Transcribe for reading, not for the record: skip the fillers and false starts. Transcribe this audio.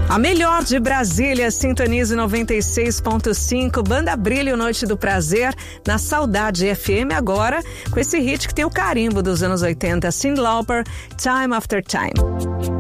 A melhor de Brasília, sintonize 96.5, Banda Brilho, Noite do Prazer, na Saudade FM agora, com esse hit que tem o carimbo dos anos 80, Cyndi Lauper, Time After Time.